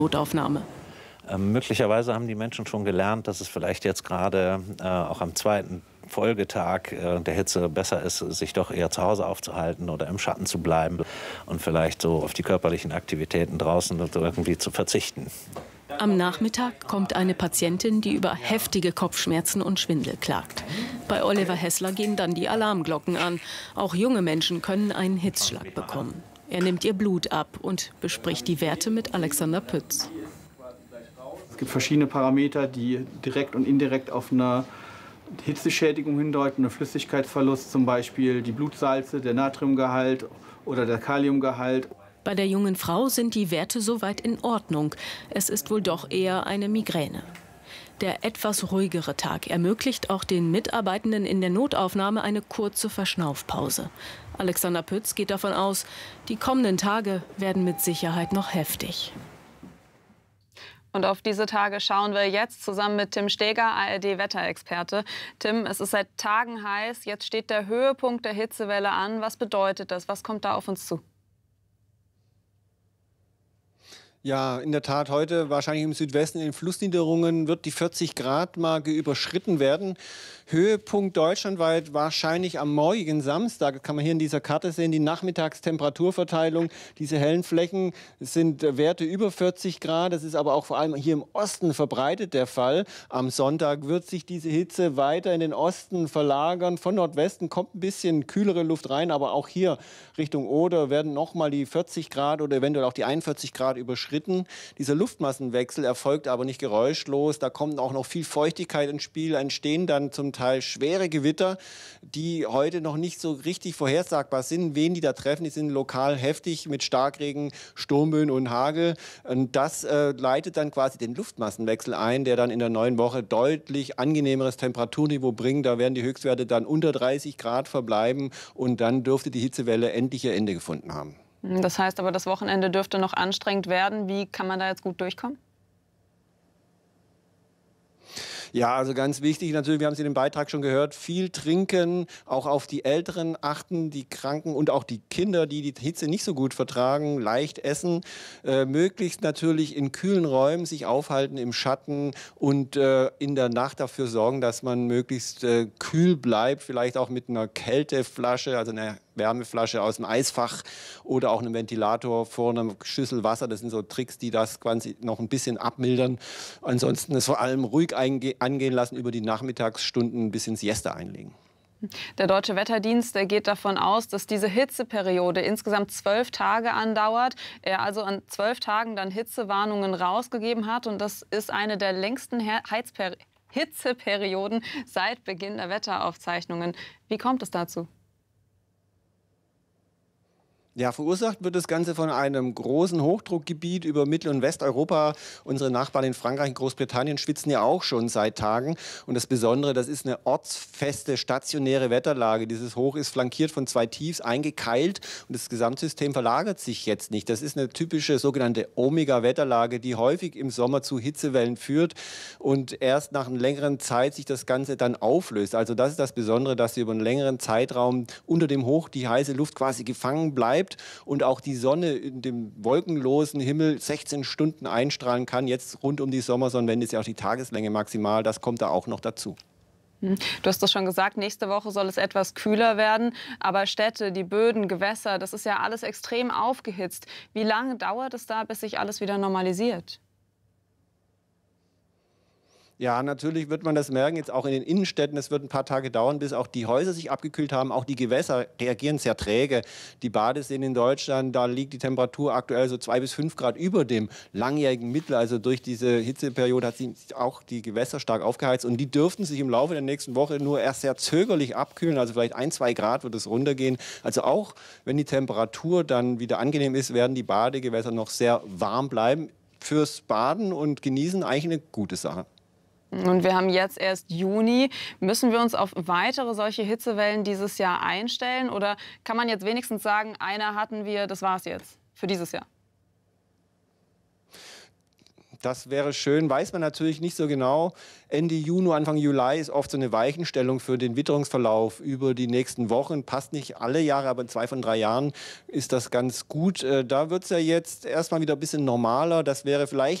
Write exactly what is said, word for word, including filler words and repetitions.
Notaufnahme. Ähm, möglicherweise haben die Menschen schon gelernt, dass es vielleicht jetzt gerade äh, auch am zweiten Folgetag äh, der Hitze besser ist, sich doch eher zu Hause aufzuhalten oder im Schatten zu bleiben und vielleicht so auf die körperlichen Aktivitäten draußen irgendwie zu verzichten. Am Nachmittag kommt eine Patientin, die über heftige Kopfschmerzen und Schwindel klagt. Bei Oliver Hessler gehen dann die Alarmglocken an. Auch junge Menschen können einen Hitzschlag bekommen. Er nimmt ihr Blut ab und bespricht die Werte mit Alexander Pütz. Es gibt verschiedene Parameter, die direkt und indirekt auf eine Hitzeschädigung hindeuten, einen Flüssigkeitsverlust, zum Beispiel die Blutsalze, der Natriumgehalt oder der Kaliumgehalt. Bei der jungen Frau sind die Werte soweit in Ordnung. Es ist wohl doch eher eine Migräne. Der etwas ruhigere Tag ermöglicht auch den Mitarbeitenden in der Notaufnahme eine kurze Verschnaufpause. Alexander Pütz geht davon aus, die kommenden Tage werden mit Sicherheit noch heftig. Und auf diese Tage schauen wir jetzt zusammen mit Tim Steger, A R D-Wetterexperte. Tim, es ist seit Tagen heiß. Jetzt steht der Höhepunkt der Hitzewelle an. Was bedeutet das? Was kommt da auf uns zu? Ja, in der Tat, heute wahrscheinlich im Südwesten in den Flussniederungen wird die vierzig Grad Marke überschritten werden. Höhepunkt deutschlandweit wahrscheinlich am morgigen Samstag. Das kann man hier in dieser Karte sehen, die Nachmittagstemperaturverteilung. Diese hellen Flächen sind Werte über vierzig Grad. Das ist aber auch vor allem hier im Osten verbreitet der Fall. Am Sonntag wird sich diese Hitze weiter in den Osten verlagern. Von Nordwesten kommt ein bisschen kühlere Luft rein, aber auch hier Richtung Oder werden nochmal die vierzig Grad oder eventuell auch die einundvierzig Grad überschritten. Dieser Luftmassenwechsel erfolgt aber nicht geräuschlos. Da kommt auch noch viel Feuchtigkeit ins Spiel, entstehen dann zum Teil schwere Gewitter, die heute noch nicht so richtig vorhersagbar sind. Wen die da treffen, die sind lokal heftig mit Starkregen, Sturmböen und Hagel. Und das äh, leitet dann quasi den Luftmassenwechsel ein, der dann in der neuen Woche deutlich angenehmeres Temperaturniveau bringt. Da werden die Höchstwerte dann unter dreißig Grad verbleiben und dann dürfte die Hitzewelle endlich ihr Ende gefunden haben. Das heißt aber, das Wochenende dürfte noch anstrengend werden. Wie kann man da jetzt gut durchkommen? Ja, also ganz wichtig natürlich, wir haben es in dem Beitrag schon gehört, viel trinken, auch auf die Älteren achten, die Kranken und auch die Kinder, die die Hitze nicht so gut vertragen, leicht essen, äh, möglichst natürlich in kühlen Räumen sich aufhalten im Schatten und äh, in der Nacht dafür sorgen, dass man möglichst äh, kühl bleibt, vielleicht auch mit einer Kälteflasche, also einer Wärmeflasche aus dem Eisfach oder auch einem Ventilator vor einer Schüssel Wasser. Das sind so Tricks, die das quasi noch ein bisschen abmildern. Ansonsten ist vor allem ruhig angehen lassen, über die Nachmittagsstunden ein bisschen Siesta einlegen. Der Deutsche Wetterdienst, der geht davon aus, dass diese Hitzeperiode insgesamt zwölf Tage andauert. Er also an zwölf Tagen dann Hitzewarnungen rausgegeben hat. Und das ist eine der längsten Heizper- Hitzeperioden seit Beginn der Wetteraufzeichnungen. Wie kommt es dazu? Ja, verursacht wird das Ganze von einem großen Hochdruckgebiet über Mittel- und Westeuropa. Unsere Nachbarn in Frankreich und Großbritannien schwitzen ja auch schon seit Tagen. Und das Besondere, das ist eine ortsfeste, stationäre Wetterlage. Dieses Hoch ist flankiert von zwei Tiefs, eingekeilt. Und das Gesamtsystem verlagert sich jetzt nicht. Das ist eine typische sogenannte Omega-Wetterlage, die häufig im Sommer zu Hitzewellen führt. Und erst nach einer längeren Zeit sich das Ganze dann auflöst. Also das ist das Besondere, dass über einen längeren Zeitraum unter dem Hoch die heiße Luft quasi gefangen bleibt. Und auch die Sonne in dem wolkenlosen Himmel sechzehn Stunden einstrahlen kann. Jetzt rund um die Sommersonnenwende ist ja auch die Tageslänge maximal. Das kommt da auch noch dazu. Du hast das schon gesagt, nächste Woche soll es etwas kühler werden. Aber Städte, die Böden, Gewässer, das ist ja alles extrem aufgehitzt. Wie lange dauert es da, bis sich alles wieder normalisiert? Ja, natürlich wird man das merken, jetzt auch in den Innenstädten. Es wird ein paar Tage dauern, bis auch die Häuser sich abgekühlt haben. Auch die Gewässer reagieren sehr träge. Die Badeseen in Deutschland, da liegt die Temperatur aktuell so zwei bis fünf Grad über dem langjährigen Mittel. Also durch diese Hitzeperiode hat sich auch die Gewässer stark aufgeheizt. Und die dürften sich im Laufe der nächsten Woche nur erst sehr zögerlich abkühlen. Also vielleicht ein, zwei Grad wird es runtergehen. Also auch wenn die Temperatur dann wieder angenehm ist, werden die Badegewässer noch sehr warm bleiben. Fürs Baden und Genießen eigentlich eine gute Sache. Und wir haben jetzt erst Juni. Müssen wir uns auf weitere solche Hitzewellen dieses Jahr einstellen? Oder kann man jetzt wenigstens sagen, eine hatten wir, das war's jetzt für dieses Jahr? Das wäre schön, weiß man natürlich nicht so genau. Ende Juni, Anfang Juli ist oft so eine Weichenstellung für den Witterungsverlauf über die nächsten Wochen. Passt nicht alle Jahre, aber in zwei von drei Jahren ist das ganz gut. Da wird es ja jetzt erstmal wieder ein bisschen normaler. Das wäre vielleicht